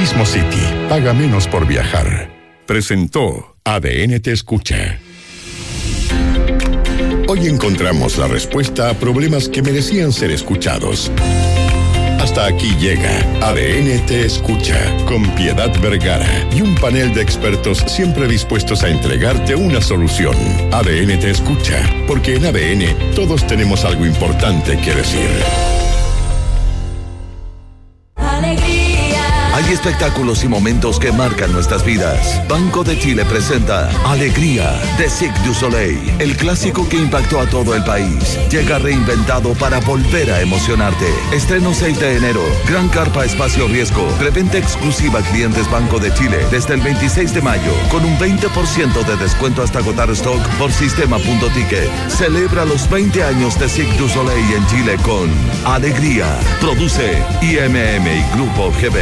Turismo City. Paga menos por viajar. Presentó ADN Te Escucha. Hoy encontramos la respuesta a problemas que merecían ser escuchados. Hasta aquí llega ADN Te Escucha, con Piedad Vergara y un panel de expertos siempre dispuestos a entregarte una solución. ADN Te Escucha, porque en ADN todos tenemos algo importante que decir. Hay espectáculos y momentos que marcan nuestras vidas. Banco de Chile presenta Alegría, de Cirque du Soleil, el clásico que impactó a todo el país. Llega reinventado para volver a emocionarte. Estreno 6 de enero. Gran carpa espacio riesgo. Preventa exclusiva a clientes Banco de Chile desde el 26 de mayo, con un 20% de descuento hasta agotar stock por sistema.ticket. Celebra los 20 años de Cirque du Soleil en Chile con Alegría. Produce IMM y Grupo GB.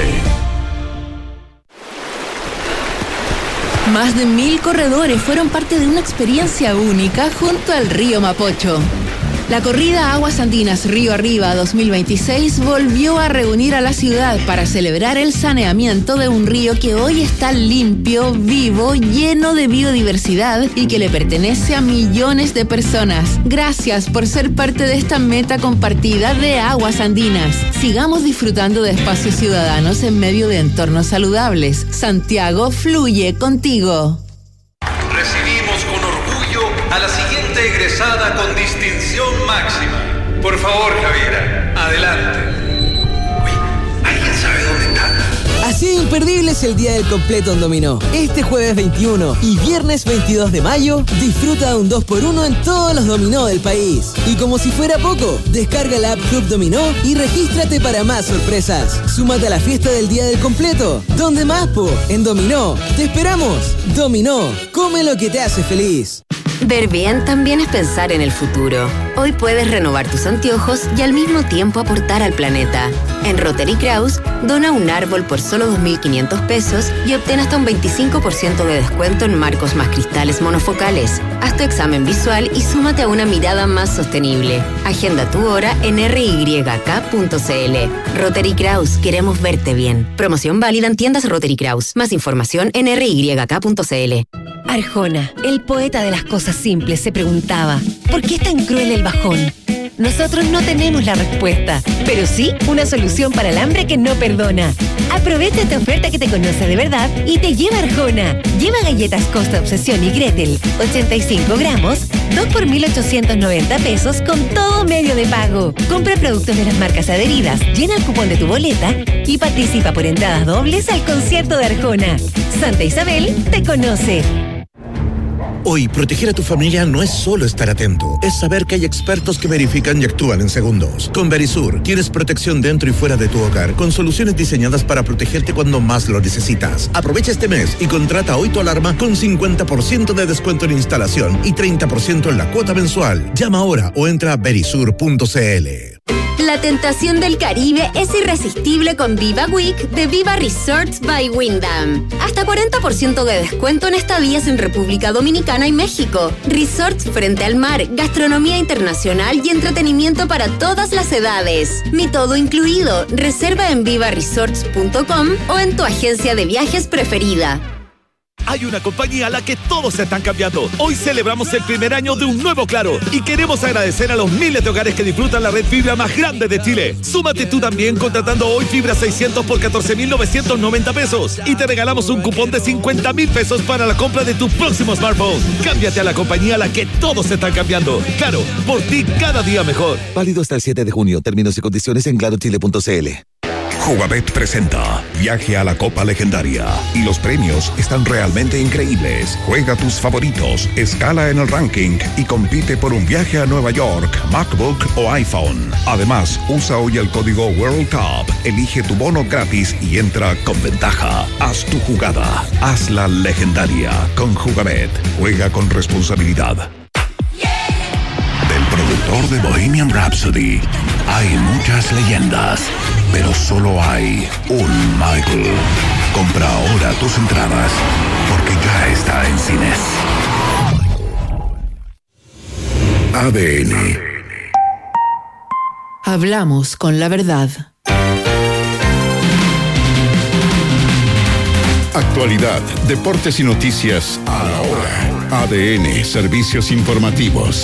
Más de 1000 corredores fueron parte de una experiencia única junto al río Mapocho. La corrida Aguas Andinas Río Arriba 2026 volvió a reunir a la ciudad para celebrar el saneamiento de un río que hoy está limpio, vivo, lleno de biodiversidad y que le pertenece a millones de personas. Gracias por ser parte de esta meta compartida de Aguas Andinas. Sigamos disfrutando de espacios ciudadanos en medio de entornos saludables. Santiago fluye contigo. Recibimos con orgullo a la siguiente egresada con distinción máxima. Por favor, Javiera, adelante. Uy, ¿alguien sabe dónde está? Así de imperdible es el Día del Completo en Dominó. Este jueves 21 y viernes 22 de mayo, disfruta de un 2x1 en todos los dominó del país. Y como si fuera poco, descarga la app Club Dominó y regístrate para más sorpresas. Súmate a la fiesta del Día del Completo. ¿Dónde más, po? En Dominó. ¡Te esperamos! Dominó. Come lo que te hace feliz. Ver bien también es pensar en el futuro. Hoy puedes renovar tus anteojos y al mismo tiempo aportar al planeta. En Rotary Kraus, dona un árbol por solo 2.500 pesos y obtén hasta un 25% de descuento en marcos más cristales monofocales. Haz tu examen visual y súmate a una mirada más sostenible. Agenda tu hora en ryk.cl. Rotary Kraus, queremos verte bien. Promoción válida en tiendas Rotary Kraus. Más información en ryk.cl. Arjona, el poeta de las cosas simples, se preguntaba, ¿por qué es tan cruel el bajón? Nosotros no tenemos la respuesta, pero sí una solución para el hambre que no perdona. Aprovecha esta oferta que te conoce de verdad y te lleva Arjona. Lleva galletas Costa Obsesión y Gretel, 85 gramos, 2 por 1.890 pesos con todo medio de pago. Compra productos de las marcas adheridas, llena el cupón de tu boleta y participa por entradas dobles al concierto de Arjona. Santa Isabel te conoce. Hoy, proteger a tu familia no es solo estar atento, es saber que hay expertos que verifican y actúan en segundos. Con Verisur, tienes protección dentro y fuera de tu hogar, con soluciones diseñadas para protegerte cuando más lo necesitas. Aprovecha este mes y contrata hoy tu alarma con 50% de descuento en instalación y 30% en la cuota mensual. Llama ahora o entra a verisur.cl. La tentación del Caribe es irresistible con Viva Week de Viva Resorts by Wyndham. Hasta 40% de descuento en estadías en República Dominicana y México. Resorts frente al mar, gastronomía internacional y entretenimiento para todas las edades. Mi todo incluido. Reserva en vivaresorts.com o en tu agencia de viajes preferida. Hay una compañía a la que todos se están cambiando. Hoy celebramos el primer año de un nuevo Claro y queremos agradecer a los miles de hogares que disfrutan la red fibra más grande de Chile. Súmate tú también contratando hoy fibra 600 por 14.990 pesos y te regalamos un cupón de 50.000 pesos para la compra de tu próximo smartphone. Cámbiate a la compañía a la que todos se están cambiando. Claro, por ti cada día mejor. Válido hasta el 7 de junio. Términos y condiciones en clarochile.cl. Jugabet presenta Viaje a la Copa Legendaria y los premios están realmente increíbles. Juega tus favoritos, escala en el ranking y compite por un viaje a Nueva York, MacBook o iPhone. Además, usa hoy el código World Cup, elige tu bono gratis y entra con ventaja. Haz tu jugada, hazla legendaria con Jugabet. Juega con responsabilidad. Del productor de Bohemian Rhapsody hay muchas leyendas, pero solo hay un Michael. Compra ahora tus entradas, porque ya está en cines. ADN. Hablamos con la verdad. Actualidad, deportes y noticias a la hora. ADN, servicios informativos.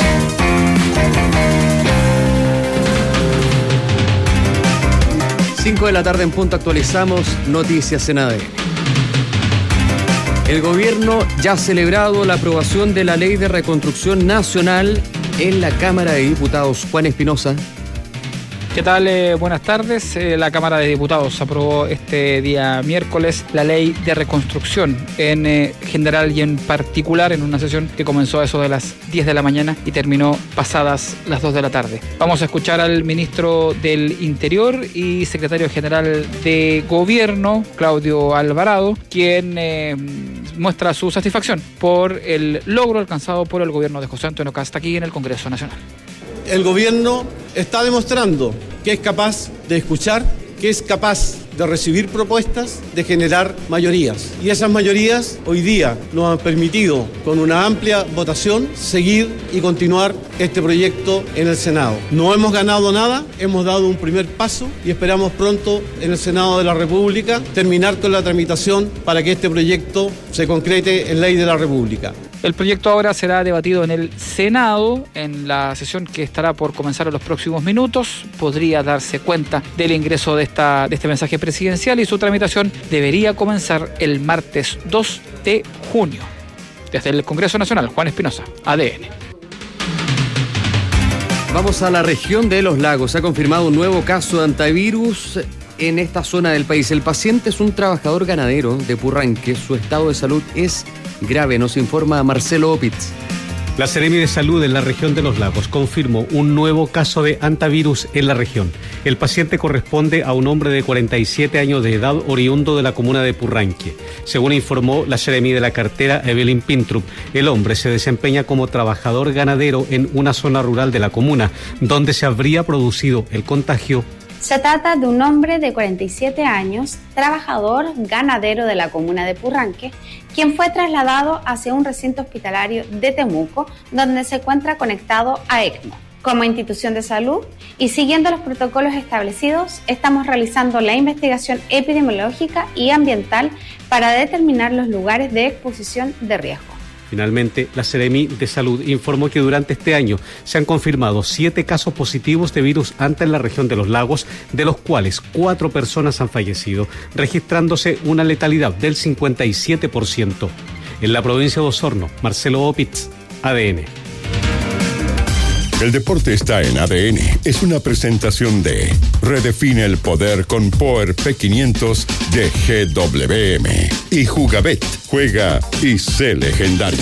Cinco de la tarde en punto, actualizamos noticias en ADN. El gobierno ya ha celebrado la aprobación de la Ley de Reconstrucción Nacional en la Cámara de Diputados. Juan Espinosa. ¿Qué tal? Buenas tardes. La Cámara de Diputados aprobó este día miércoles la Ley de Reconstrucción en general y en particular en una sesión que comenzó a eso de las 10 de la mañana y terminó pasadas las 2 de la tarde. Vamos a escuchar al ministro del Interior y secretario general de Gobierno, Claudio Alvarado, quien muestra su satisfacción por el logro alcanzado por el gobierno de José Antonio Kast aquí en el Congreso Nacional. El gobierno está demostrando que es capaz de escuchar, que es capaz de recibir propuestas, de generar mayorías. Y esas mayorías hoy día nos han permitido, con una amplia votación, seguir y continuar este proyecto en el Senado. No hemos ganado nada, hemos dado un primer paso y esperamos pronto en el Senado de la República terminar con la tramitación para que este proyecto se concrete en ley de la República. El proyecto ahora será debatido en el Senado, en la sesión que estará por comenzar en los próximos minutos. Podría darse cuenta del ingreso de este mensaje presidencial y su tramitación debería comenzar el martes 2 de junio. Desde el Congreso Nacional, Juan Espinosa, ADN. Vamos a la región de Los Lagos. Se ha confirmado un nuevo caso de antivirus en esta zona del país. El paciente es un trabajador ganadero de Purranque. Su estado de salud es grave, nos informa Marcelo Opitz. La Seremi de Salud en la región de Los Lagos confirmó un nuevo caso de antivirus en la región. El paciente corresponde a un hombre de 47 años de edad oriundo de la comuna de Purranque. Según informó la Seremi de la cartera Evelyn Pintrup, el hombre se desempeña como trabajador ganadero en una zona rural de la comuna, donde se habría producido el contagio. Se trata de un hombre de 47 años, trabajador ganadero de la comuna de Purranque, quien fue trasladado hacia un recinto hospitalario de Temuco, donde se encuentra conectado a ECMO. Como institución de salud y siguiendo los protocolos establecidos, estamos realizando la investigación epidemiológica y ambiental para determinar los lugares de exposición de riesgo. Finalmente, la Seremi de Salud informó que durante este año se han confirmado 7 casos positivos de virus ANTA en la región de Los Lagos, de los cuales 4 personas han fallecido, registrándose una letalidad del 57%. En la provincia de Osorno, Marcelo Opitz, ADN. El deporte está en ADN. Es una presentación de Redefine el poder con Power P500 de GWM. Y Jugabet. Juega y sé legendario.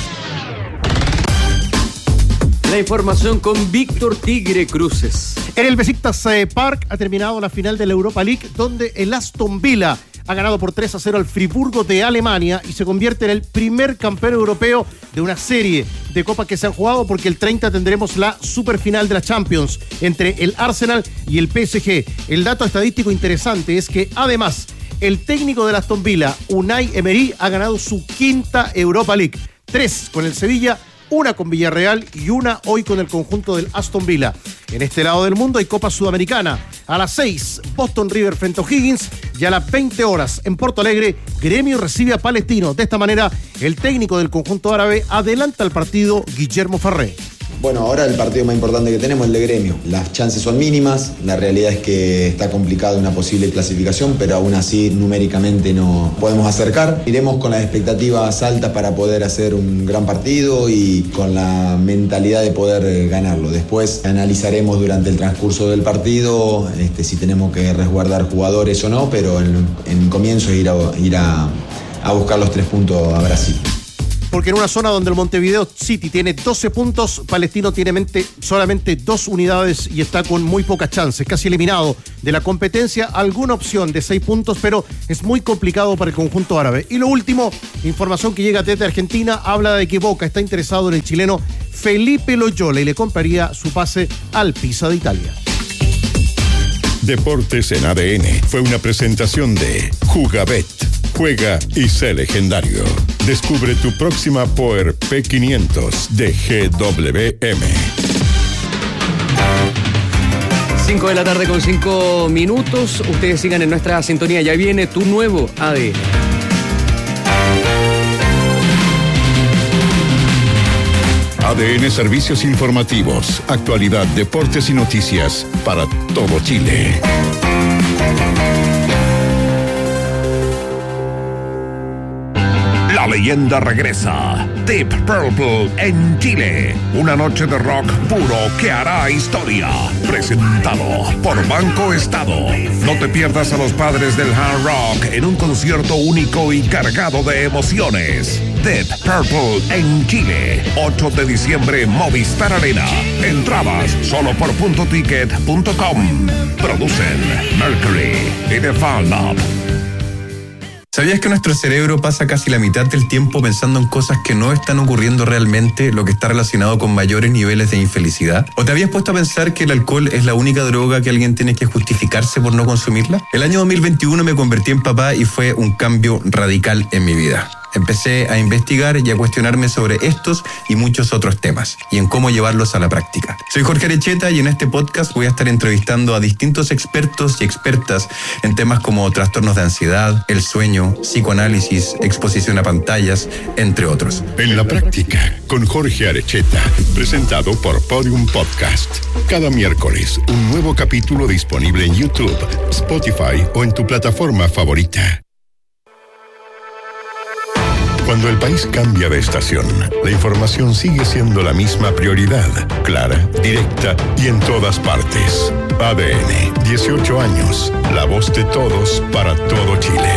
La información con Víctor Tigre Cruces. En el Besiktas Park ha terminado la final de la Europa League, donde el Aston Villa ha ganado por 3-0 al Friburgo de Alemania y se convierte en el primer campeón europeo de una serie de copas que se han jugado, porque el 30 tendremos la superfinal de la Champions entre el Arsenal y el PSG. El dato estadístico interesante es que además el técnico del Aston Villa, Unai Emery, ha ganado su 5ª Europa League. 3 con el Sevilla, 1 con Villarreal y 1 hoy con el conjunto del Aston Villa. En este lado del mundo hay Copa Sudamericana. A las 6, Boston River frente a O'Higgins, y a las 20 horas en Porto Alegre, Gremio recibe a Palestino. De esta manera, el técnico del conjunto árabe adelanta al partido, Guillermo Farré. Bueno, ahora el partido más importante que tenemos es el de Gremio. Las chances son mínimas, la realidad es que está complicada una posible clasificación, pero aún así numéricamente no podemos acercar. Iremos con las expectativas altas para poder hacer un gran partido y con la mentalidad de poder ganarlo. Después analizaremos durante el transcurso del partido si tenemos que resguardar jugadores o no, pero en comienzo es ir a buscar los 3 puntos a Brasil. Porque en una zona donde el Montevideo City tiene 12 puntos, Palestino tiene solamente 2 unidades y está con muy pocas chances, casi eliminado de la competencia. Alguna opción de 6 puntos, pero es muy complicado para el conjunto árabe. Y lo último, información que llega desde Argentina, habla de que Boca está interesado en el chileno Felipe Loyola y le compraría su pase al Pisa de Italia. Deportes en ADN fue una presentación de Jugabet. Juega y sé legendario. Descubre tu próxima Power P500 de GWM. 5 de la tarde con 5 minutos. Ustedes sigan en nuestra sintonía. Ya viene tu nuevo ADN. ADN Servicios Informativos, actualidad, deportes y noticias para todo Chile. La leyenda regresa. Deep Purple en Chile. Una noche de rock puro que hará historia. Presentado por Banco Estado. No te pierdas a los padres del hard rock en un concierto único y cargado de emociones. Deep Purple en Chile. 8 de diciembre, Movistar Arena. Entradas solo por puntoticket.com. Producen Mercury y The Fan Lab. ¿Sabías que nuestro cerebro pasa casi la mitad del tiempo pensando en cosas que no están ocurriendo realmente, lo que está relacionado con mayores niveles de infelicidad? ¿O te habías puesto a pensar que el alcohol es la única droga que alguien tiene que justificarse por no consumirla? El año 2021 me convertí en papá y fue un cambio radical en mi vida. Empecé a investigar y a cuestionarme sobre estos y muchos otros temas y en cómo llevarlos a la práctica. Soy Jorge Arecheta y en este podcast voy a estar entrevistando a distintos expertos y expertas en temas como trastornos de ansiedad, el sueño, psicoanálisis, exposición a pantallas, entre otros. En la práctica, con Jorge Arecheta, presentado por Podium Podcast. Cada miércoles, un nuevo capítulo disponible en YouTube, Spotify o en tu plataforma favorita. Cuando el país cambia de estación, la información sigue siendo la misma prioridad, clara, directa y en todas partes. ADN, 18 años, la voz de todos para todo Chile.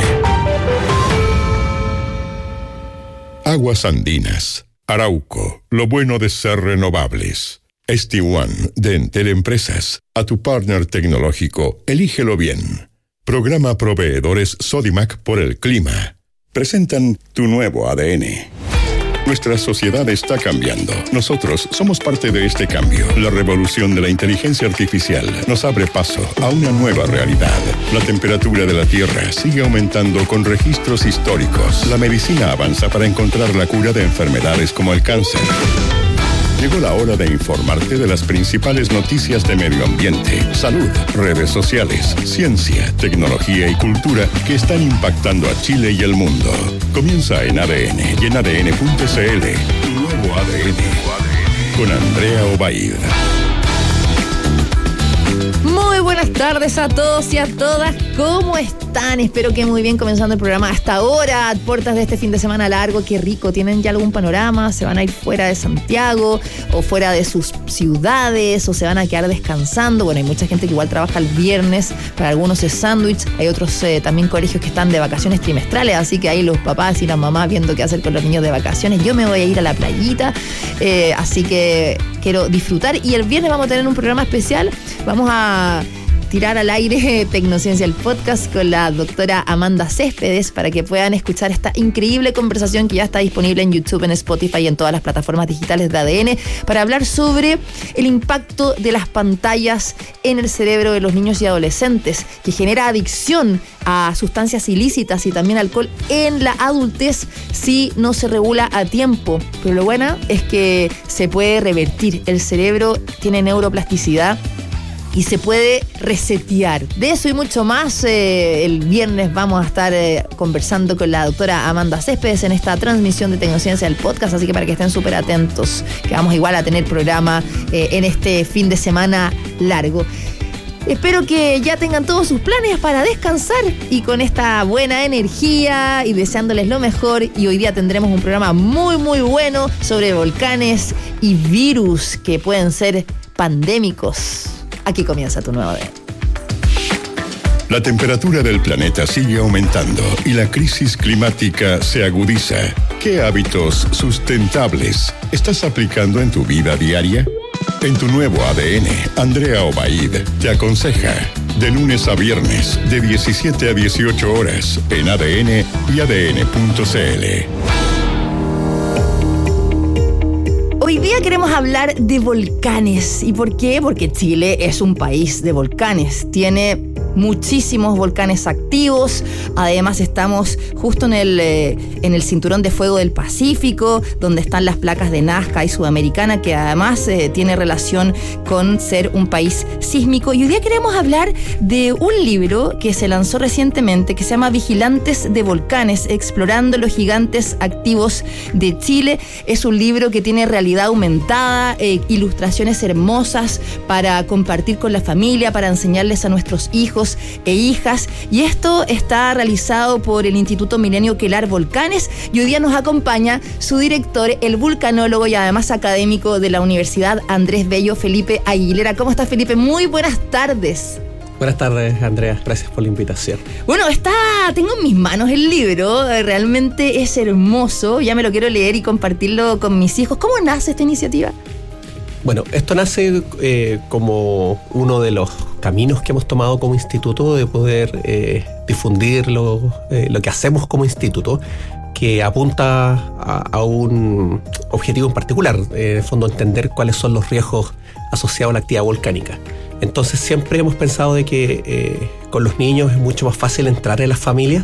Aguas Andinas, Arauco, lo bueno de ser renovables. ST1 de Entel Empresas, a tu partner tecnológico, elígelo bien. Programa Proveedores Sodimac por el clima. Presentan tu nuevo ADN. Nuestra sociedad está cambiando. Nosotros somos parte de este cambio. La revolución de la inteligencia artificial nos abre paso a una nueva realidad. La temperatura de la Tierra sigue aumentando con registros históricos. La medicina avanza para encontrar la cura de enfermedades como el cáncer. Llegó la hora de informarte de las principales noticias de medio ambiente, salud, redes sociales, ciencia, tecnología y cultura que están impactando a Chile y el mundo. Comienza en ADN y en ADN.cl. Tu nuevo ADN. Con Andrea Obaid. Muy buenas tardes a todos y a todas. ¿Cómo están? Espero que muy bien, comenzando el programa hasta ahora, a puertas de este fin de semana largo. Qué rico. ¿Tienen ya algún panorama? ¿Se van a ir fuera de Santiago o fuera de sus ciudades o se van a quedar descansando? Bueno, hay mucha gente que igual trabaja el viernes. Para algunos es sándwich. Hay otros también colegios que están de vacaciones trimestrales, así que ahí los papás y las mamás viendo qué hacer con los niños de vacaciones. Yo me voy a ir a la playita, así que quiero disfrutar. Y el viernes vamos a tener un programa especial. Vamos a tirar al aire Tecnociencia, el podcast, con la doctora Amanda Céspedes, para que puedan escuchar esta increíble conversación que ya está disponible en YouTube, en Spotify y en todas las plataformas digitales de ADN, para hablar sobre el impacto de las pantallas en el cerebro de los niños y adolescentes, que genera adicción a sustancias ilícitas y también alcohol en la adultez si no se regula a tiempo. Pero lo bueno es que se puede revertir. El cerebro tiene neuroplasticidad y se puede resetear. De eso y mucho más, el viernes vamos a estar conversando con la doctora Amanda Céspedes en esta transmisión de Tecnociencia del podcast, así que para que estén súper atentos, que vamos igual a tener programa en este fin de semana largo. Espero que ya tengan todos sus planes para descansar y con esta buena energía y deseándoles lo mejor. Y hoy día tendremos un programa muy muy bueno sobre volcanes y virus que pueden ser pandémicos. Aquí comienza tu nuevo ADN. La temperatura del planeta sigue aumentando y la crisis climática se agudiza. ¿Qué hábitos sustentables estás aplicando en tu vida diaria? En tu nuevo ADN, Andrea Obaid te aconseja de lunes a viernes de 17 a 18 horas en ADN y ADN.cl. Hoy día queremos hablar de volcanes. ¿Y por qué? Porque Chile es un país de volcanes. Tiene muchísimos volcanes activos. Además estamos justo en el cinturón de fuego del Pacífico, donde están las placas de Nazca y Sudamericana, que además tiene relación con ser un país sísmico. Y hoy día queremos hablar de un libro que se lanzó recientemente, que se llama Vigilantes de Volcanes, explorando los gigantes activos de Chile. Es un libro que tiene realidad aumentada, ilustraciones hermosas para compartir con la familia, para enseñarles a nuestros hijos e hijas. Y esto está realizado por el Instituto Milenio Quelar Volcanes, y hoy día nos acompaña su director, el vulcanólogo y además académico de la Universidad Andrés Bello, Felipe Aguilera. ¿Cómo estás, Felipe? Muy buenas tardes. Buenas tardes, Andrea. Gracias por la invitación. Bueno, tengo en mis manos el libro, realmente es hermoso, ya me lo quiero leer y compartirlo con mis hijos. ¿Cómo nace esta iniciativa? Bueno, esto nace como uno de los caminos que hemos tomado como instituto de poder difundir lo que hacemos como instituto, que apunta a un objetivo en particular, en el fondo entender cuáles son los riesgos asociados a la actividad volcánica. Entonces siempre hemos pensado de que con los niños es mucho más fácil entrar en las familias.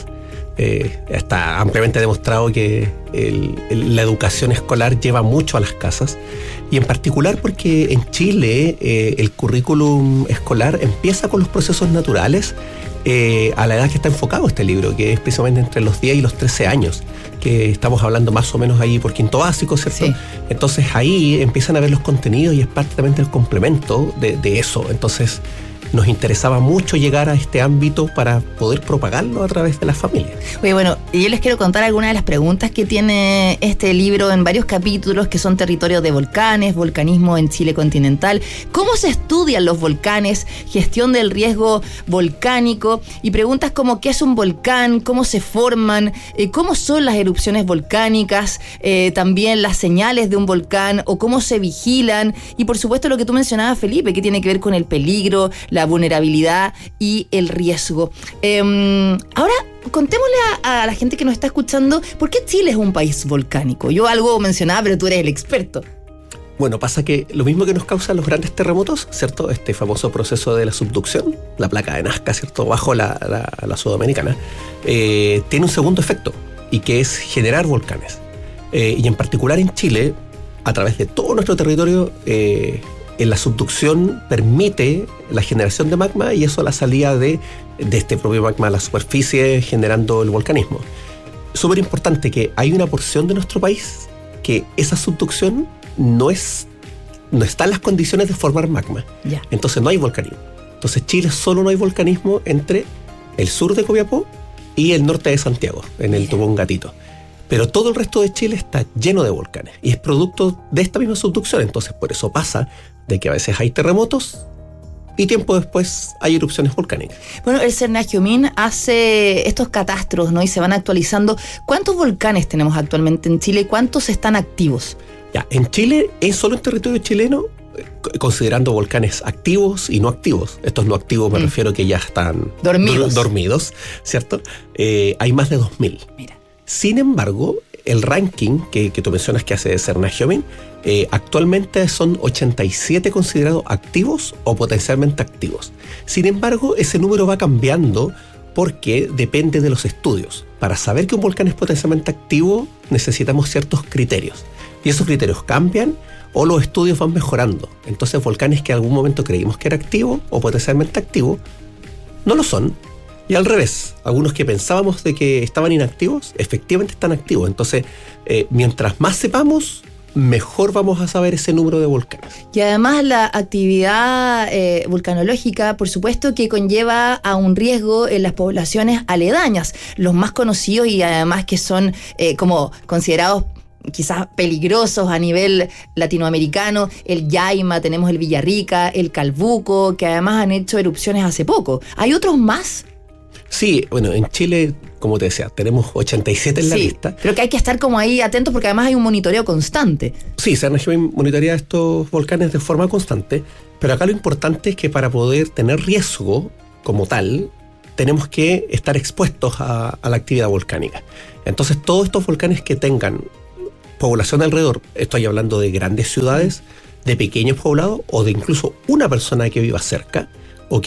Está ampliamente demostrado que la educación escolar lleva mucho a las casas, y en particular porque en Chile el currículum escolar empieza con los procesos naturales a la edad que está enfocado este libro, que es precisamente entre los 10 y los 13 años, que estamos hablando más o menos ahí por quinto básico, ¿cierto? Sí. Entonces ahí empiezan a ver los contenidos y es parte también del complemento de eso. Entonces nos interesaba mucho llegar a este ámbito para poder propagarlo a través de las familias. Oye, bueno, yo les quiero contar algunas de las preguntas que tiene este libro en varios capítulos, que son territorio de volcanes, volcanismo en Chile continental, cómo se estudian los volcanes, gestión del riesgo volcánico, y preguntas como qué es un volcán, cómo se forman, cómo son las erupciones volcánicas, también las señales de un volcán o cómo se vigilan, y por supuesto lo que tú mencionabas, Felipe, que tiene que ver con el peligro, la vulnerabilidad y el riesgo. Ahora, contémosle a la gente que nos está escuchando, ¿por qué Chile es un país volcánico? Yo algo mencionaba, pero tú eres el experto. Bueno, pasa que lo mismo que nos causan los grandes terremotos, ¿cierto? Este famoso proceso de la subducción, la placa de Nazca, ¿cierto? Bajo la Sudamericana, tiene un segundo efecto, y que es generar volcanes. Y en particular en Chile, a través de todo nuestro territorio, en la subducción permite la generación de magma, y eso la salida de este propio magma a la superficie, generando el volcanismo. Súper importante que hay una porción de nuestro país que esa subducción no está en las condiciones de formar magma. Ya. Entonces no hay volcanismo. Entonces Chile solo no hay volcanismo entre el sur de Copiapó y el norte de Santiago, en el Tubón Gatito. Pero todo el resto de Chile está lleno de volcanes y es producto de esta misma subducción. Entonces por eso pasa de que a veces hay terremotos y tiempo después hay erupciones volcánicas. Bueno, el Cernagiomín hace estos catastros, ¿no? Y se van actualizando. ¿Cuántos volcanes tenemos actualmente en Chile y cuántos están activos? Ya, en Chile, solo en territorio chileno, considerando volcanes activos y no activos. Estos no activos me refiero que ya están dormidos, ¿cierto? Hay más de 2.000. Mira. Sin embargo, el ranking que tú mencionas que hace Cernagiomín, actualmente son 87 considerados activos o potencialmente activos. Sin embargo, ese número va cambiando porque depende de los estudios. Para saber que un volcán es potencialmente activo, necesitamos ciertos criterios. Y esos criterios cambian o los estudios van mejorando. Entonces, volcanes que en algún momento creímos que era activo o potencialmente activo, no lo son. Y al revés, algunos que pensábamos de que estaban inactivos, efectivamente están activos. Entonces, mientras más sepamos, mejor vamos a saber ese número de volcanes. Y además la actividad volcanológica, por supuesto que conlleva a un riesgo en las poblaciones aledañas, los más conocidos y además que son como considerados quizás peligrosos a nivel latinoamericano, el Yaima, tenemos el Villarrica, el Calbuco, que además han hecho erupciones hace poco. ¿Hay otros más? Sí, bueno, en Chile, como te decía, tenemos 87 en la lista. Creo que hay que estar como ahí atentos porque además hay un monitoreo constante. Sí, Cernagiomín monitorea estos volcanes de forma constante, pero acá lo importante es que para poder tener riesgo como tal, tenemos que estar expuestos a la actividad volcánica. Entonces, todos estos volcanes que tengan población alrededor, estoy hablando de grandes ciudades, de pequeños poblados o de incluso una persona que viva cerca o que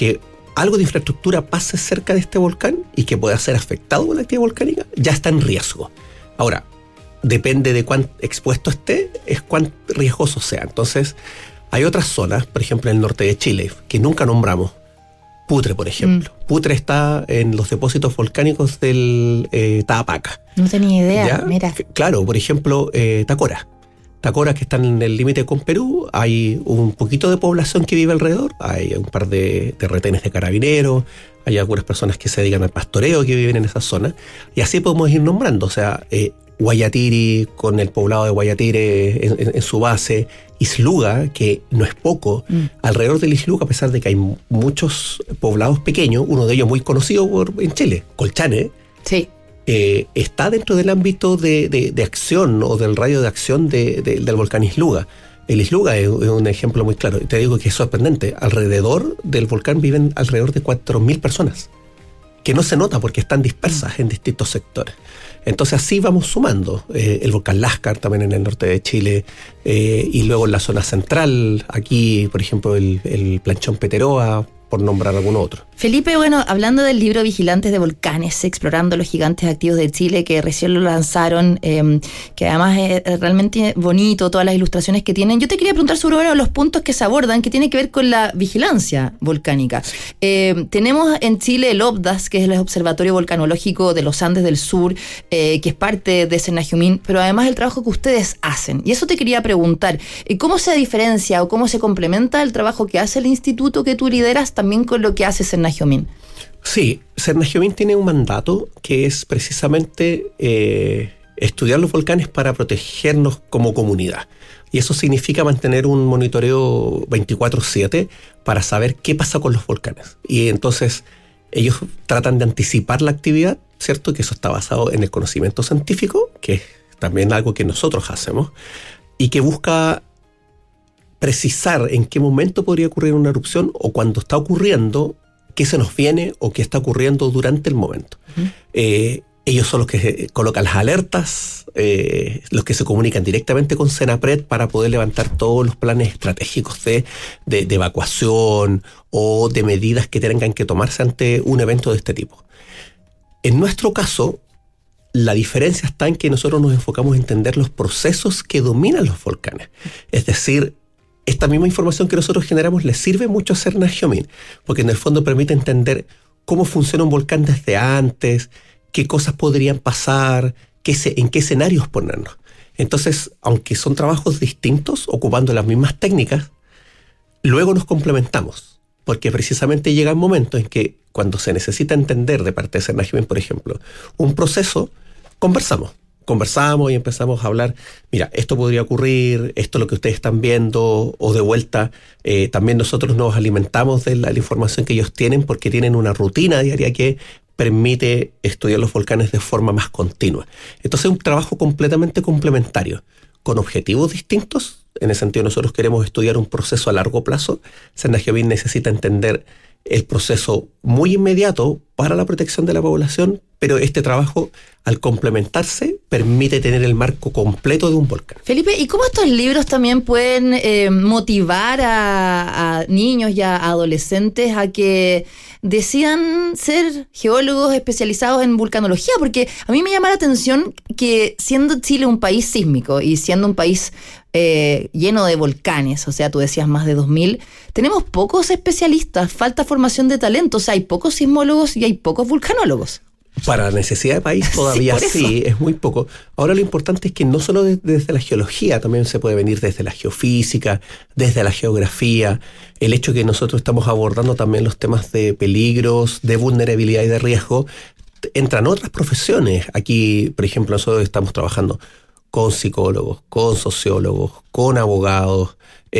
algo de infraestructura pase cerca de este volcán y que pueda ser afectado por la actividad volcánica, ya está en riesgo. Ahora, depende de cuán expuesto esté, es cuán riesgoso sea. Entonces, hay otras zonas, por ejemplo en el norte de Chile, que nunca nombramos. Putre, por ejemplo. Putre está en los depósitos volcánicos del Taapaca. No tenía idea, ¿Ya? Mira. Claro, por ejemplo, Tacora. Tacora, que están en el límite con Perú, hay un poquito de población que vive alrededor, hay un par de retenes de carabineros, hay algunas personas que se dedican al pastoreo que viven en esa zona, y así podemos ir nombrando, o sea, Guayatiri, con el poblado de Guayatire en su base, Isluga, que no es poco, alrededor del Isluga, a pesar de que hay muchos poblados pequeños, uno de ellos muy conocido en Chile, Colchane, sí. Está dentro del ámbito de acción o del radio de acción del volcán Isluga. El Isluga es un ejemplo muy claro. Te digo que es sorprendente. Alrededor del volcán viven alrededor de 4.000 personas, que no se nota porque están dispersas en distintos sectores. Entonces así vamos sumando. El volcán Lascar también en el norte de Chile, y luego en la zona central, aquí por ejemplo el Planchón Peteroa, por nombrar algún otro. Felipe, bueno, hablando del libro Vigilantes de Volcanes, explorando los gigantes activos de Chile, que recién lo lanzaron, que además es realmente bonito, todas las ilustraciones que tienen. Yo te quería preguntar sobre uno de los puntos que se abordan, que tiene que ver con la vigilancia volcánica. Tenemos en Chile el OBDAS, que es el Observatorio Volcanológico de los Andes del Sur, que es parte de Senajumín, pero además el trabajo que ustedes hacen. Y eso te quería preguntar, ¿cómo se diferencia o cómo se complementa el trabajo que hace el instituto que tú lideras también con lo que hace Senajumín? Sí, Senajumín tiene un mandato que es precisamente estudiar los volcanes para protegernos como comunidad. Y eso significa mantener un monitoreo 24/7 para saber qué pasa con los volcanes. Y entonces ellos tratan de anticipar la actividad, ¿cierto? Que eso está basado en el conocimiento científico, que es también algo que nosotros hacemos, y que busca precisar en qué momento podría ocurrir una erupción o cuando está ocurriendo, qué se nos viene o qué está ocurriendo durante el momento. Ellos son los que colocan las alertas, los que se comunican directamente con Senapred para poder levantar todos los planes estratégicos de evacuación o de medidas que tengan que tomarse ante un evento de este tipo. En nuestro caso, la diferencia está en que nosotros nos enfocamos en entender los procesos que dominan los volcanes. Es decir, esta misma información que nosotros generamos le sirve mucho a Senajumín, porque en el fondo permite entender cómo funciona un volcán desde antes, qué cosas podrían pasar, en qué escenarios ponernos. Entonces, aunque son trabajos distintos, ocupando las mismas técnicas, luego nos complementamos, porque precisamente llega un momento en que cuando se necesita entender de parte de Senajumín, por ejemplo, un proceso, conversamos y empezamos a hablar, mira, esto podría ocurrir, esto es lo que ustedes están viendo, o de vuelta, también nosotros nos alimentamos de la información que ellos tienen porque tienen una rutina diaria que permite estudiar los volcanes de forma más continua. Entonces es un trabajo completamente complementario, con objetivos distintos. En ese sentido, nosotros queremos estudiar un proceso a largo plazo. Senajumín necesita entender el proceso muy inmediato para la protección de la población, pero este trabajo, al complementarse, permite tener el marco completo de un volcán. Felipe, ¿y cómo estos libros también pueden motivar a niños y a adolescentes a que decidan ser geólogos especializados en vulcanología? Porque a mí me llama la atención que, siendo Chile un país sísmico y siendo un país lleno de volcanes, o sea, tú decías más de 2.000, tenemos pocos especialistas, falta formación de talento, o sea, hay pocos sismólogos y hay pocos vulcanólogos. Para la necesidad de país todavía sí, es muy poco. Ahora lo importante es que no solo desde la geología, también se puede venir desde la geofísica, desde la geografía, el hecho que nosotros estamos abordando también los temas de peligros, de vulnerabilidad y de riesgo, entran otras profesiones. Aquí, por ejemplo, nosotros estamos trabajando con psicólogos, con sociólogos, con abogados,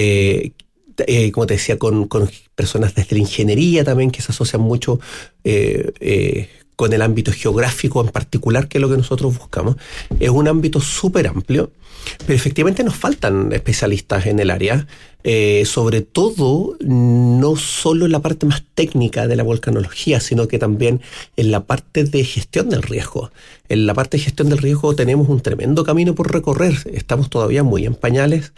como te decía, con personas desde la ingeniería también, que se asocian mucho con el ámbito geográfico en particular, que es lo que nosotros buscamos. Es un ámbito súper amplio, pero efectivamente nos faltan especialistas en el área, sobre todo no solo en la parte más técnica de la volcanología, sino que también en la parte de gestión del riesgo. En la parte de gestión del riesgo tenemos un tremendo camino por recorrer, estamos todavía muy en pañales.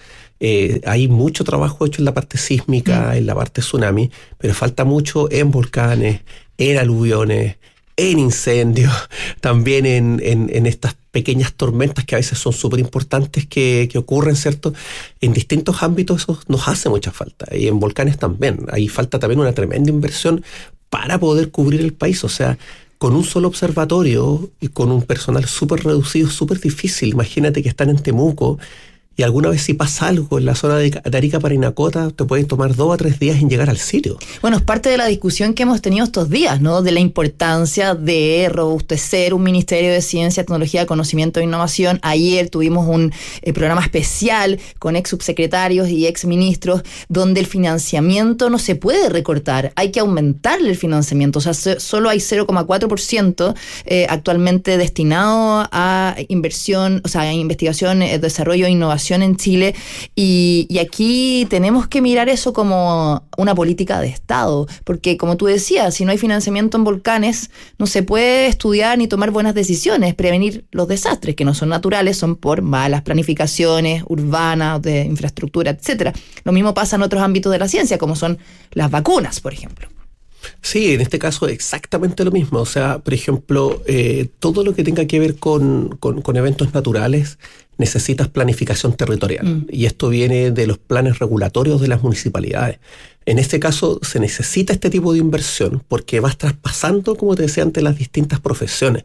Hay mucho trabajo hecho en la parte sísmica, en la parte tsunami, pero falta mucho en volcanes, en aluviones, en incendios, también en estas pequeñas tormentas que a veces son súper importantes que ocurren, ¿cierto? En distintos ámbitos eso nos hace mucha falta, y en volcanes también. Ahí falta también una tremenda inversión para poder cubrir el país, o sea, con un solo observatorio y con un personal súper reducido, súper difícil. Imagínate que están en Temuco, y alguna vez si pasa algo en la zona de Arica, Parinacota, te pueden tomar 2 a 3 días en llegar al sitio. Bueno, es parte de la discusión que hemos tenido estos días, ¿no? De la importancia de robustecer un Ministerio de Ciencia, Tecnología, Conocimiento e Innovación. Ayer tuvimos un programa especial con ex subsecretarios y ex ministros, donde el financiamiento no se puede recortar, hay que aumentarle el financiamiento. O sea, solo hay 0,4% actualmente destinado a inversión, o sea, a investigación, desarrollo e innovación en Chile, y aquí tenemos que mirar eso como una política de Estado, porque como tú decías, si no hay financiamiento en volcanes, no se puede estudiar ni tomar buenas decisiones, prevenir los desastres, que no son naturales, son por malas planificaciones urbanas, de infraestructura, etcétera. Lo mismo pasa en otros ámbitos de la ciencia, como son las vacunas, por ejemplo. Sí, en este caso exactamente lo mismo. O sea, por ejemplo, todo lo que tenga que ver con eventos naturales necesitas planificación territorial. Y esto viene de los planes regulatorios de las municipalidades. En este caso se necesita este tipo de inversión porque vas traspasando, como te decía antes, las distintas profesiones.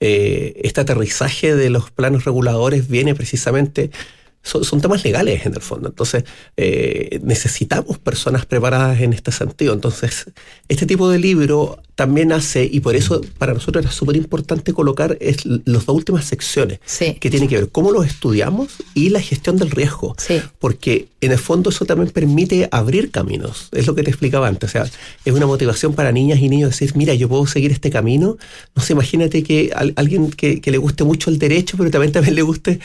Este aterrizaje de los planes reguladores viene precisamente... Son temas legales en el fondo, entonces necesitamos personas preparadas en este sentido. Entonces este tipo de libro también hace, y por eso para nosotros era súper importante colocar las 2 últimas secciones, que tienen que ver cómo los estudiamos y la gestión del riesgo, porque en el fondo eso también permite abrir caminos, es lo que te explicaba antes. O sea, es una motivación para niñas y niños decir, mira, yo puedo seguir este camino. No sé, imagínate que alguien que le guste mucho el derecho, pero también le guste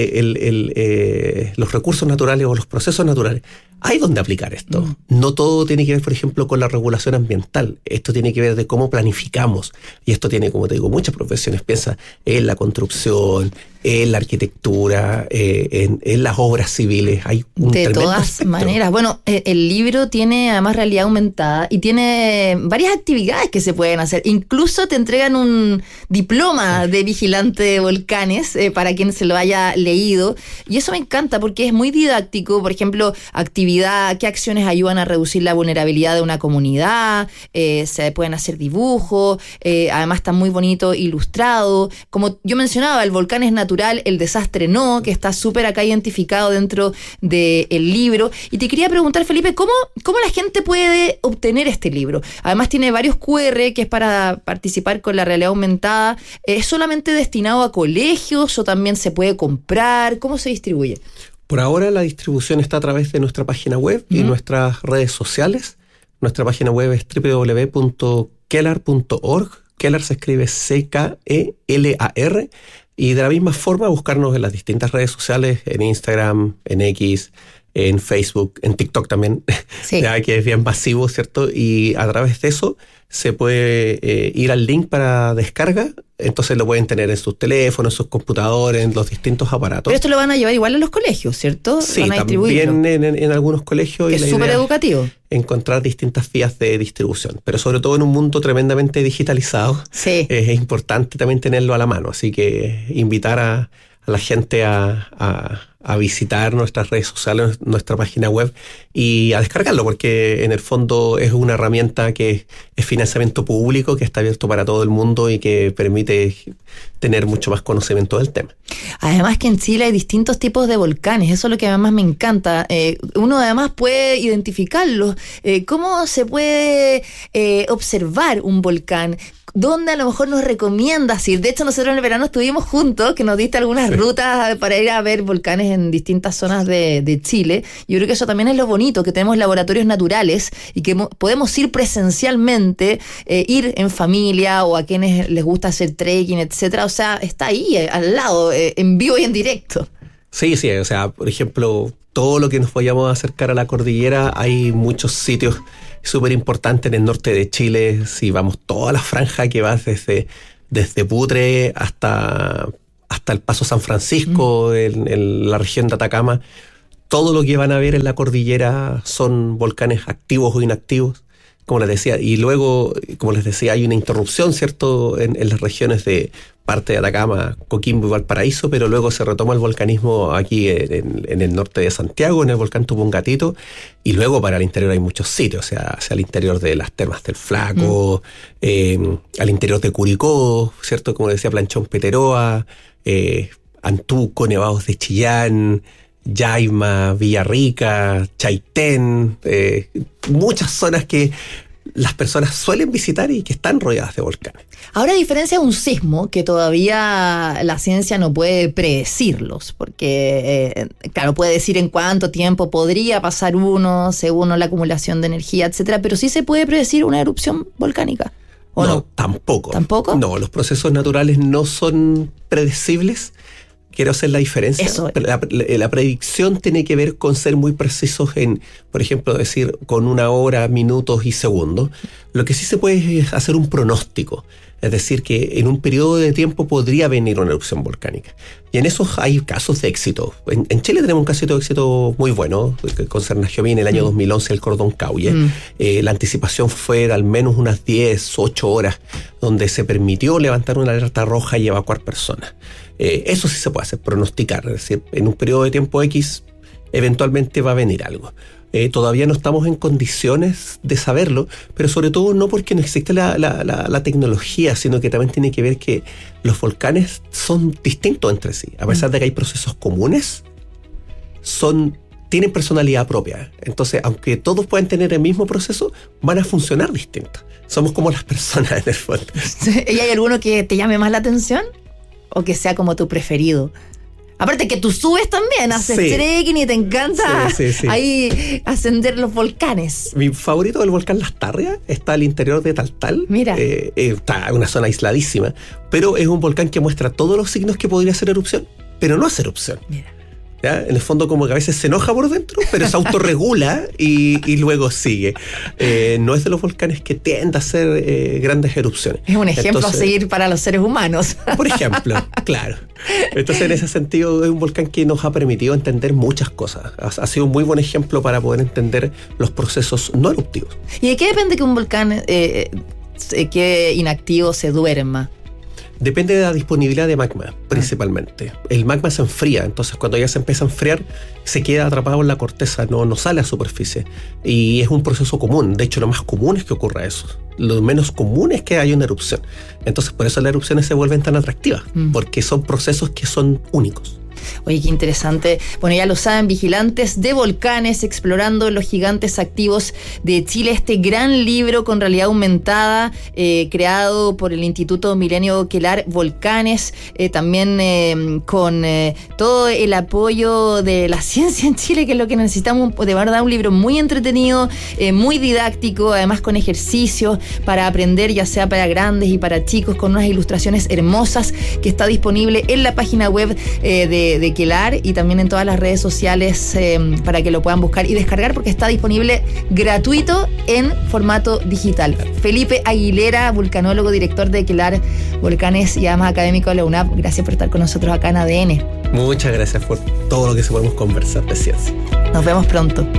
los recursos naturales o los procesos naturales. Hay donde aplicar esto. No todo tiene que ver, por ejemplo, con la regulación ambiental. Esto tiene que ver de cómo planificamos. Y esto tiene, como te digo, muchas profesiones. Piensa en la construcción, en la arquitectura, en las obras civiles. Hay un de tremendo todas espectro. maneras. Bueno, el libro tiene además realidad aumentada y tiene varias actividades que se pueden hacer. Incluso te entregan un diploma de vigilante de volcanes para quien se lo haya leído. Y eso me encanta porque es muy didáctico. Por ejemplo, qué acciones ayudan a reducir la vulnerabilidad de una comunidad, se pueden hacer dibujos, además está muy bonito ilustrado. Como yo mencionaba, el volcán es natural, el desastre no, que está súper acá identificado dentro del libro. Y te quería preguntar, Felipe, ¿cómo la gente puede obtener este libro? Además tiene varios QR, que es para participar con la realidad aumentada. ¿Es solamente destinado a colegios o también se puede comprar? ¿Cómo se distribuye? Por ahora la distribución está a través de nuestra página web y nuestras redes sociales. Nuestra página web es www.kelar.org. Kelar se escribe C-K-E-L-A-R. Y de la misma forma buscarnos en las distintas redes sociales, en Instagram, en X, en Facebook, en TikTok también, ya que es bien masivo, ¿cierto? Y a través de eso se puede ir al link para descarga, entonces lo pueden tener en sus teléfonos, en sus computadores, en los distintos aparatos. Pero esto lo van a llevar igual a los colegios, ¿cierto? Sí, van a también en algunos colegios. Que es súper educativo. Encontrar distintas vías de distribución, pero sobre todo en un mundo tremendamente digitalizado, es importante también tenerlo a la mano, así que invitar a la gente a visitar nuestras redes sociales, nuestra página web y a descargarlo, porque en el fondo es una herramienta que es financiamiento público, que está abierto para todo el mundo y que permite tener mucho más conocimiento del tema. Además que en Chile hay distintos tipos de volcanes, eso es lo que además me encanta. Uno además puede identificarlos. ¿Cómo se puede observar un volcán? ¿Dónde a lo mejor nos recomiendas ir? De hecho, nosotros en el verano estuvimos juntos, que nos diste algunas rutas para ir a ver volcanes en distintas zonas de Chile. Yo creo que eso también es lo bonito, que tenemos laboratorios naturales y que podemos ir presencialmente, ir en familia o a quienes les gusta hacer trekking, etcétera. O sea, está ahí, al lado, en vivo y en directo. Sí, o sea, por ejemplo, todo lo que nos vayamos a acercar a la cordillera, hay muchos sitios súper importantes en el norte de Chile. Si vamos toda la franja que va desde Putre hasta el Paso San Francisco, en la región de Atacama, todo lo que van a ver en la cordillera son volcanes activos o inactivos, como les decía. Y luego, como les decía, hay una interrupción, ¿cierto?, en las regiones de parte de Atacama, Coquimbo y Valparaíso, pero luego se retoma el volcanismo aquí en el norte de Santiago, en el volcán Tupungatito, y luego para el interior hay muchos sitios, o sea, hacia el interior de las Termas del Flaco, al interior de Curicó, ¿cierto?, como decía, Planchón Peteroa, Antuco, Nevados de Chillán, Yaima, Villarrica, Chaitén, muchas zonas que las personas suelen visitar y que están rodeadas de volcanes. Ahora, a diferencia de un sismo, que todavía la ciencia no puede predecirlos, porque, claro, puede decir en cuánto tiempo podría pasar uno, según la acumulación de energía, etcétera, pero sí se puede predecir una erupción volcánica. ¿O no? Tampoco. ¿Tampoco? No, los procesos naturales no son predecibles. Quiero hacer la diferencia. Eso. La predicción tiene que ver con ser muy precisos en, por ejemplo, decir con una hora, minutos y segundos. Lo que sí se puede es hacer un pronóstico. Es decir, que en un periodo de tiempo podría venir una erupción volcánica. Y en esos hay casos de éxito. En Chile tenemos un caso de éxito muy bueno, con Cernagiomí en el año 2011, el Cordón Cauye. La anticipación fue de al menos unas 10, 8 horas, donde se permitió levantar una alerta roja y evacuar personas. Eso sí se puede hacer, pronosticar. Es decir, en un periodo de tiempo X, eventualmente va a venir algo. Todavía no estamos en condiciones de saberlo, pero sobre todo no porque no existe la tecnología, sino que también tiene que ver que los volcanes son distintos entre sí. A pesar de que hay procesos comunes, tienen personalidad propia. Entonces, aunque todos pueden tener el mismo proceso, van a funcionar distintos. Somos como las personas en el fondo. ¿Y hay alguno que te llame más la atención? ¿O que sea como tu preferido? Aparte que tú subes también, haces trekking y te encanta ahí ascender los volcanes. Mi favorito del volcán Las Tarrias está al interior de Taltal. Mira. Está en una zona aisladísima, pero es un volcán que muestra todos los signos que podría hacer erupción, pero no hace erupción. Mira. ¿Ya? En el fondo como que a veces se enoja por dentro, pero se autorregula y luego sigue. No es de los volcanes que tienden a hacer grandes erupciones. Es un ejemplo a seguir para los seres humanos. Por ejemplo, claro. Entonces, en ese sentido, es un volcán que nos ha permitido entender muchas cosas. Ha sido un muy buen ejemplo para poder entender los procesos no eruptivos. ¿Y de qué depende que un volcán quede inactivo, se duerma? Depende de la disponibilidad de magma, principalmente. El magma se enfría, entonces cuando ya se empieza a enfriar, se queda atrapado en la corteza, no sale a superficie. Y es un proceso común. De hecho, lo más común es que ocurra eso. Lo menos común es que haya una erupción. Entonces, por eso las erupciones se vuelven tan atractivas, porque son procesos que son únicos. Oye, qué interesante. Bueno, ya lo saben, vigilantes de volcanes, explorando los gigantes activos de Chile. Este gran libro con realidad aumentada, creado por el Instituto Milenio Quelar Volcanes, también con todo el apoyo de la ciencia en Chile, que es lo que necesitamos. De verdad, un libro muy entretenido, muy didáctico, además con ejercicios para aprender, ya sea para grandes y para chicos, con unas ilustraciones hermosas, que está disponible en la página web de Quelar y también en todas las redes sociales, para que lo puedan buscar y descargar, porque está disponible gratuito en formato digital. Felipe Aguilera, vulcanólogo, director de Quelar Volcanes y además académico de la UNAP, gracias por estar con nosotros acá en ADN. Muchas gracias por todo lo que se podemos conversar de ciencia. Nos vemos pronto.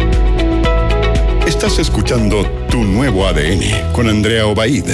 Estás escuchando Tu Nuevo ADN con Andrea Obaid.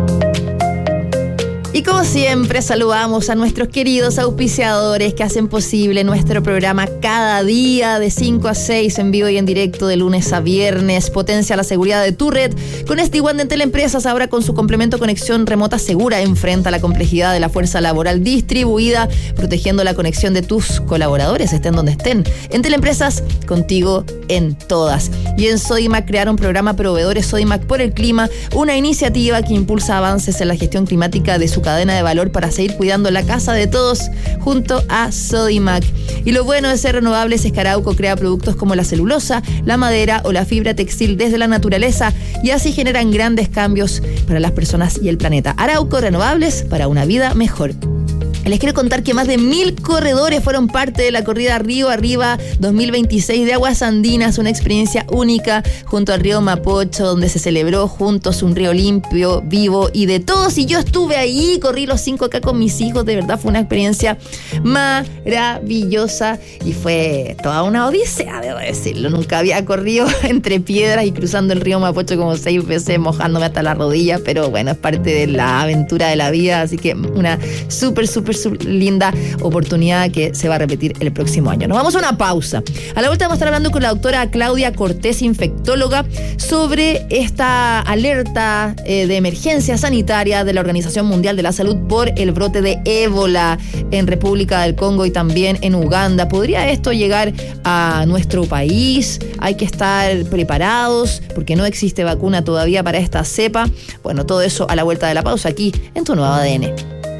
Y como siempre, saludamos a nuestros queridos auspiciadores que hacen posible nuestro programa cada día de 5 a 6 en vivo y en directo de lunes a viernes. Potencia la seguridad de tu red con SD-WAN de Teleempresas, ahora con su complemento conexión remota segura. Enfrenta la complejidad de la fuerza laboral distribuida, protegiendo la conexión de tus colaboradores, estén donde estén. En Teleempresas, contigo en todas. Y en Sodimac crearon programa Proveedores Sodimac por el Clima, una iniciativa que impulsa avances en la gestión climática de su cadena de valor para seguir cuidando la casa de todos junto a Sodimac. Y lo bueno de ser renovables es que Arauco crea productos como la celulosa, la madera o la fibra textil desde la naturaleza y así generan grandes cambios para las personas y el planeta. Arauco, renovables para una vida mejor. Les quiero contar que más de 1.000 corredores fueron parte de la corrida Río Arriba 2026 de Aguas Andinas, una experiencia única junto al río Mapocho, donde se celebró juntos un río limpio, vivo y de todos. Y yo estuve ahí, corrí los 5K con mis hijos, de verdad fue una experiencia maravillosa y fue toda una odisea, debo decirlo. Nunca había corrido entre piedras y cruzando el río Mapocho como 6 veces, mojándome hasta las rodillas, pero bueno, es parte de la aventura de la vida, así que una súper linda oportunidad que se va a repetir el próximo año. Nos vamos a una pausa. A la vuelta vamos a estar hablando con la doctora Claudia Cortés, infectóloga, sobre esta alerta de emergencia sanitaria de la Organización Mundial de la Salud por el brote de ébola en República del Congo y también en Uganda. ¿Podría esto llegar a nuestro país? Hay que estar preparados porque no existe vacuna todavía para esta cepa. Bueno, todo eso a la vuelta de la pausa aquí en Tu Nuevo ADN.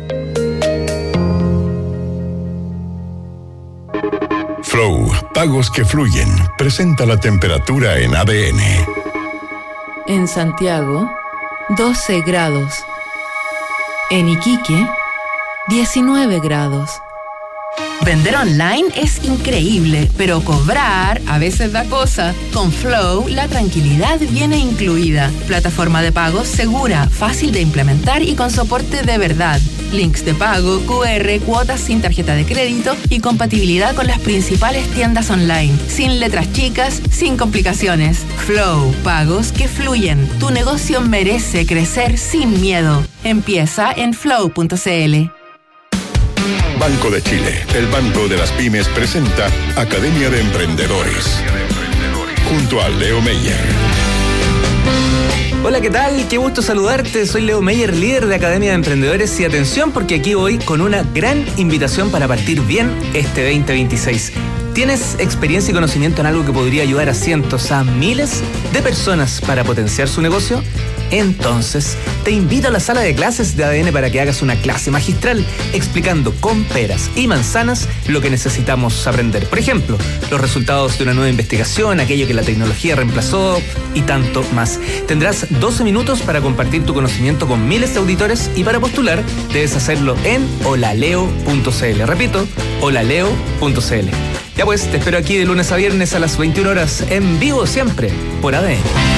Flow, pagos que fluyen, presenta la temperatura en ADN. En Santiago, 12 grados. En Iquique, 19 grados. Vender online es increíble, pero cobrar a veces da cosa. Con Flow, la tranquilidad viene incluida. Plataforma de pagos segura, fácil de implementar y con soporte de verdad. Links de pago, QR, cuotas sin tarjeta de crédito y compatibilidad con las principales tiendas online. Sin letras chicas, sin complicaciones. Flow, pagos que fluyen. Tu negocio merece crecer sin miedo. Empieza en flow.cl. Banco de Chile, el banco de las pymes, presenta Academia de Emprendedores, junto a Leo Meyer. Hola, ¿qué tal? Qué gusto saludarte. Soy Leo Meyer, líder de Academia de Emprendedores, y atención porque aquí voy con una gran invitación para partir bien este 2026. ¿Tienes experiencia y conocimiento en algo que podría ayudar a cientos, a miles de personas para potenciar su negocio? Entonces, te invito a la sala de clases de ADN para que hagas una clase magistral explicando con peras y manzanas lo que necesitamos aprender. Por ejemplo, los resultados de una nueva investigación, aquello que la tecnología reemplazó y tanto más. Tendrás 12 minutos para compartir tu conocimiento con miles de auditores y para postular debes hacerlo en holaleo.cl. Repito, holaleo.cl. Ya pues, te espero aquí de lunes a viernes a las 21 horas en vivo siempre por ADN.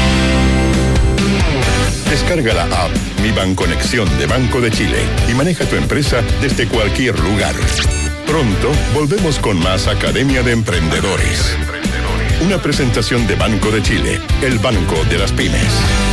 Descarga la app Mi Banconexión de Banco de Chile y maneja tu empresa desde cualquier lugar. Pronto volvemos con más Academia de Emprendedores. Una presentación de Banco de Chile, el banco de las pymes.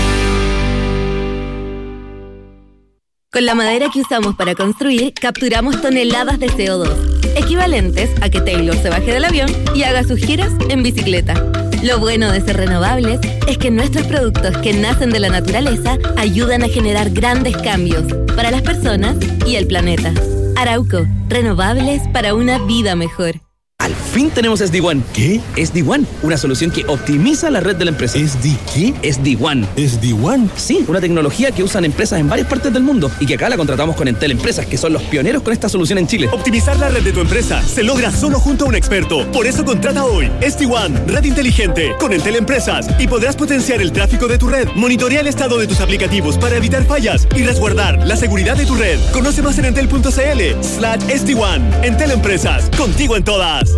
Con la madera que usamos para construir, capturamos toneladas de CO2, equivalentes a que Taylor se baje del avión y haga sus giras en bicicleta. Lo bueno de ser renovables es que nuestros productos que nacen de la naturaleza ayudan a generar grandes cambios para las personas y el planeta. Arauco, renovables para una vida mejor. Al fin tenemos SD-WAN. ¿Qué? SD-WAN, una solución que optimiza la red de la empresa. ¿SD qué? SD-WAN. ¿SD-WAN? Sí, una tecnología que usan empresas en varias partes del mundo y que acá la contratamos con Entel Empresas, que son los pioneros con esta solución en Chile. Optimizar la red de tu empresa se logra solo junto a un experto. Por eso contrata hoy SD-WAN, red inteligente, con Entel Empresas, y podrás potenciar el tráfico de tu red, monitorear el estado de tus aplicativos para evitar fallas y resguardar la seguridad de tu red. Conoce más en entel.cl/SD-WAN. Entel Empresas, contigo en todas.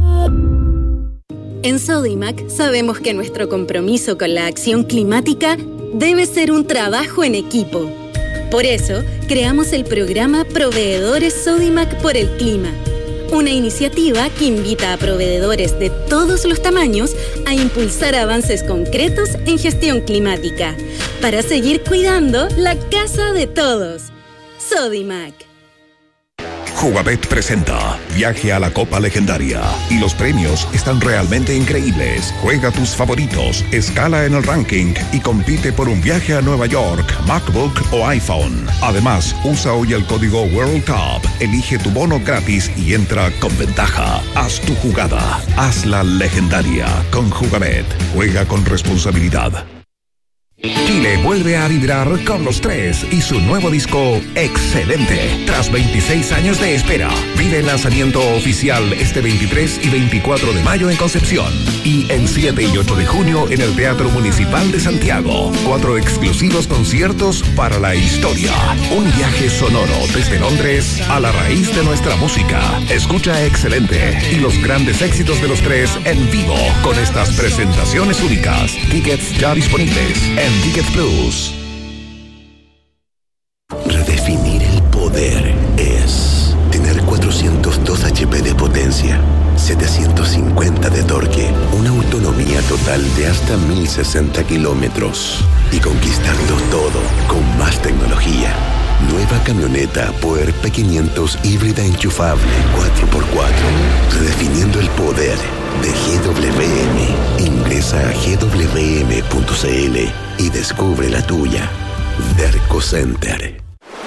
En Sodimac sabemos que nuestro compromiso con la acción climática debe ser un trabajo en equipo. Por eso, creamos el programa Proveedores Sodimac por el Clima, una iniciativa que invita a proveedores de todos los tamaños a impulsar avances concretos en gestión climática, para seguir cuidando la casa de todos. Sodimac. Jugabet presenta Viaje a la Copa Legendaria y los premios están realmente increíbles. Juega tus favoritos, escala en el ranking y compite por un viaje a Nueva York, MacBook o iPhone. Además, usa hoy el código World Cup, elige tu bono gratis y entra con ventaja. Haz tu jugada, hazla legendaria con Jugabet. Juega con responsabilidad. Chile vuelve a vibrar con Los Tres y su nuevo disco Excelente. Tras 26 años de espera, vive el lanzamiento oficial este 23 y 24 de mayo en Concepción y el 7 y 8 de junio en el Teatro Municipal de Santiago. 4 exclusivos conciertos para la historia. Un viaje sonoro desde Londres a la raíz de nuestra música. Escucha Excelente y los grandes éxitos de Los Tres en vivo con estas presentaciones únicas. Tickets ya disponibles en Tickets Plus. Redefinir el poder es tener 402 HP de potencia, 750 de torque, una autonomía total de hasta 1060 kilómetros y conquistarlo todo con más tecnología. Nueva camioneta Power P500 híbrida enchufable 4x4. Redefiniendo el poder de GWM. Ingresa a gwm.cl y descubre la tuya. Derco Center.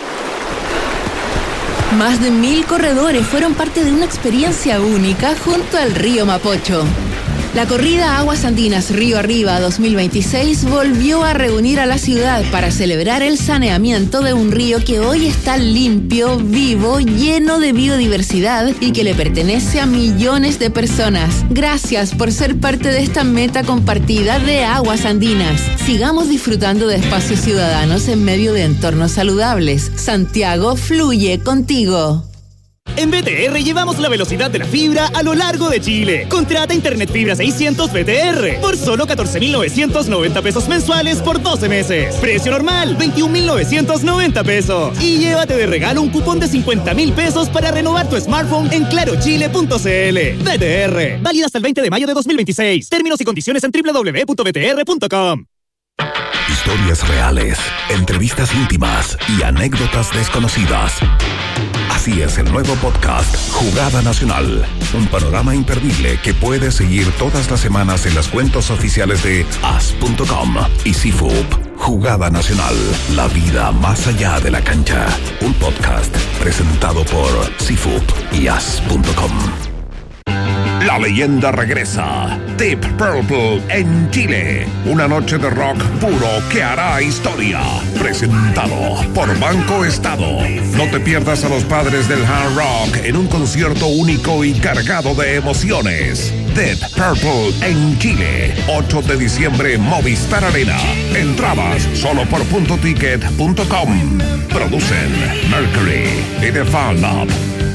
Más de 1000 corredores fueron parte de una experiencia única junto al río Mapocho. La corrida Aguas Andinas Río Arriba 2026 volvió a reunir a la ciudad para celebrar el saneamiento de un río que hoy está limpio, vivo, lleno de biodiversidad y que le pertenece a millones de personas. Gracias por ser parte de esta meta compartida de Aguas Andinas. Sigamos disfrutando de espacios ciudadanos en medio de entornos saludables. Santiago fluye contigo. En BTR llevamos la velocidad de la fibra a lo largo de Chile. Contrata Internet Fibra 600 BTR por solo 14,990 pesos mensuales por 12 meses. Precio normal, 21,990 pesos. Y llévate de regalo un cupón de 50,000 pesos para renovar tu smartphone en clarochile.cl. BTR, válida hasta el 20 de mayo de 2026. Términos y condiciones en www.btr.com. Historias reales, entrevistas íntimas y anécdotas desconocidas. Así es el nuevo podcast Jugada Nacional, un panorama imperdible que puedes seguir todas las semanas en las cuentas oficiales de as.com y CIFUP. Jugada Nacional, la vida más allá de la cancha. Un podcast presentado por CIFUP y as.com. La leyenda regresa. Deep Purple en Chile. Una noche de rock puro que hará historia. Presentado por Banco Estado. No te pierdas a los padres del hard rock en un concierto único y cargado de emociones. Deep Purple en Chile. 8 de diciembre, Movistar Arena. Entradas solo por puntoticket.com. Producen Mercury y The Fan Lab.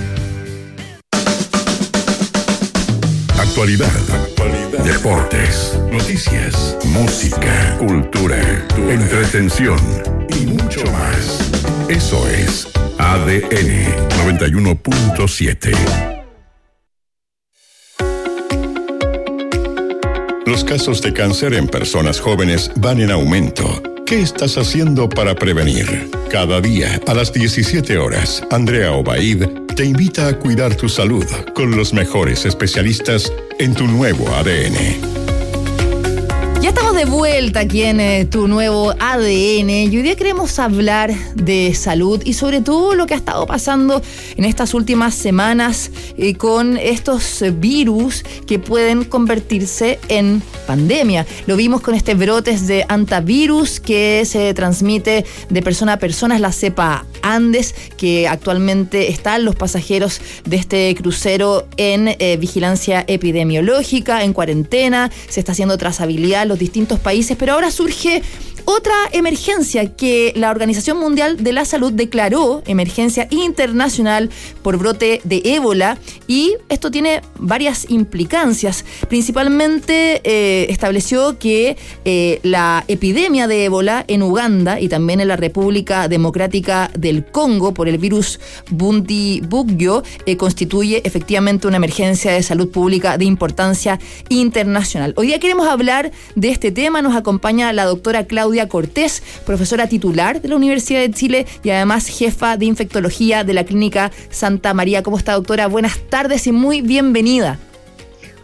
Actualidad, deportes, noticias, música, cultura, entretención y mucho más. Eso es ADN 91.7. Los casos de cáncer en personas jóvenes van en aumento. ¿Qué estás haciendo para prevenir? Cada día a las 17 horas, Andrea Obaid te invita a cuidar tu salud con los mejores especialistas en tu nuevo ADN. Ya estamos de vuelta aquí en tu nuevo ADN y hoy día queremos hablar de salud y sobre todo lo que ha estado pasando en estas últimas semanas con estos virus que pueden convertirse en pandemia. Lo vimos con este brotes de hantavirus que se transmite de persona a persona, es la cepa Andes, que actualmente están los pasajeros de este crucero en vigilancia epidemiológica, en cuarentena, se está haciendo trazabilidad en los distintos países, pero ahora surge otra emergencia que la Organización Mundial de la Salud declaró emergencia internacional por brote de ébola y esto tiene varias implicancias. Principalmente estableció que la epidemia de ébola en Uganda y también en la República Democrática del Congo por el virus Bundibugyo constituye efectivamente una emergencia de salud pública de importancia internacional. Hoy día queremos hablar de este tema. Nos acompaña la doctora Claudia Cortés, profesora titular de la Universidad de Chile y además jefa de infectología de la Clínica Santa María. ¿Cómo está, doctora? Buenas tardes y muy bienvenida.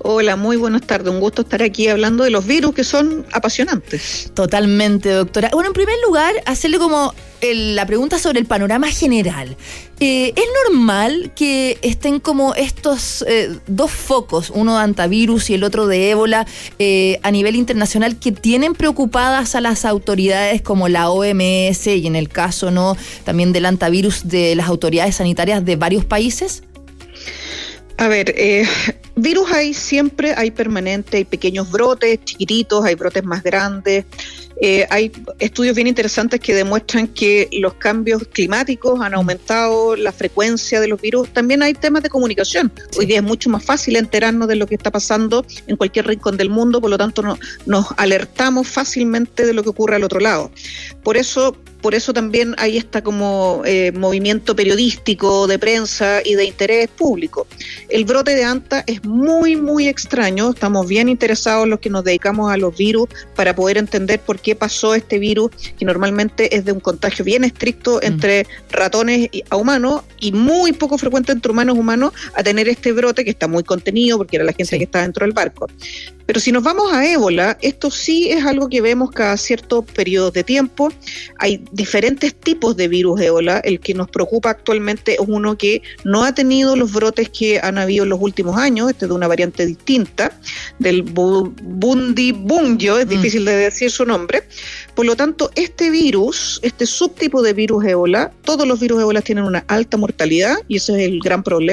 Hola, muy buenas tardes. Un gusto estar aquí hablando de los virus que son apasionantes. Totalmente, doctora. Bueno, en primer lugar, hacerle como la pregunta sobre el panorama general. ¿Es normal que estén como estos dos focos, uno de antivirus y el otro de ébola, a nivel internacional, que tienen preocupadas a las autoridades como la OMS y en el caso no también del antivirus de las autoridades sanitarias de varios países? A ver, virus siempre hay permanente, hay pequeños brotes chiquititos, hay brotes más grandes. Hay estudios bien interesantes que demuestran que los cambios climáticos han aumentado la frecuencia de los virus. También hay temas de comunicación. Sí. Hoy día es mucho más fácil enterarnos de lo que está pasando en cualquier rincón del mundo, por lo tanto nos alertamos fácilmente de lo que ocurre al otro lado. Por eso también hay como movimiento periodístico, de prensa y de interés público. El brote de Anta es muy, muy extraño. Estamos bien interesados los que nos dedicamos a los virus para poder entender por qué pasó este virus, que normalmente es de un contagio bien estricto entre ratones a humanos y muy poco frecuente entre humanos a tener este brote que está muy contenido porque era la gente que estaba dentro del barco. Pero si nos vamos a ébola, esto sí es algo que vemos cada ciertos periodos de tiempo. Hay diferentes tipos de virus ébola. El que nos preocupa actualmente es uno que no ha tenido los brotes que han habido en los últimos años. Este es de una variante distinta, del Bundibugyo, es difícil de decir su nombre. Por lo tanto, este subtipo de virus ébola, todos los virus ébola tienen una alta mortalidad y ese es el gran problema.